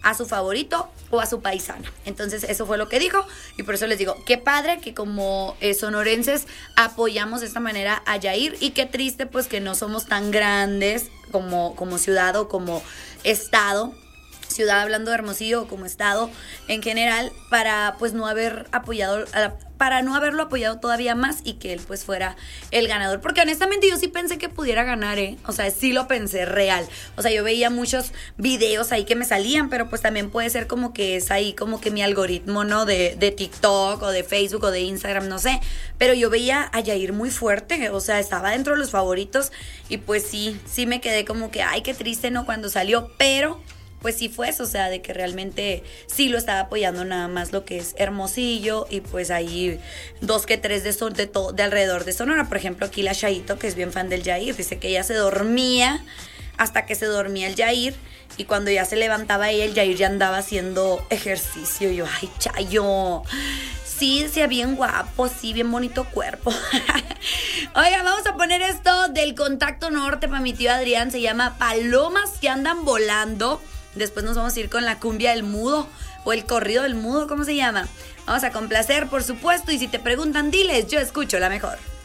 a su favorito o a su paisana. Entonces eso fue lo que dijo y por eso les digo, qué padre que como sonorenses apoyamos de esta manera a Yair y qué triste pues que no somos tan grandes como ciudad o como estado, ciudad hablando de Hermosillo o como estado en general, para pues no haber apoyado, para no haberlo apoyado todavía más y que él pues fuera el ganador, porque honestamente yo sí pensé que pudiera ganar, o sea, sí lo pensé real, o sea, yo veía muchos videos ahí que me salían, pero pues también puede ser como que es ahí como que mi algoritmo, ¿no? De TikTok o de Facebook o de Instagram, no sé, pero yo veía a Yair muy fuerte, o sea, estaba dentro de los favoritos y pues sí me quedé como que, ay, qué triste, ¿no? Cuando salió, pero pues sí fue eso, o sea, de que realmente sí lo estaba apoyando nada más lo que es Hermosillo y pues ahí 2 que 3 de alrededor de Sonora. Por ejemplo, aquí la Chayito, que es bien fan del Yair, dice que ella se dormía hasta que se dormía el Yair y cuando ya se levantaba ella, el Yair ya andaba haciendo ejercicio. Y yo, ay, Chayo, sí, decía bien guapo, sí, bien bonito cuerpo. Oiga, vamos a poner esto del Contacto Norte para mi tío Adrián, se llama Palomas que andan volando. Después nos vamos a ir con la cumbia del mudo o el corrido del mudo, ¿cómo se llama? Vamos a complacer, por supuesto, y si te preguntan, diles, yo escucho la mejor.